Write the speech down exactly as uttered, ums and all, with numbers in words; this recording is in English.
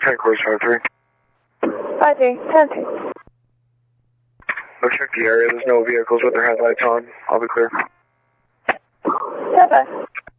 ten course five three. five three, ten three. Go check the area. There's no vehicles with their headlights on. I'll be clear. ten five.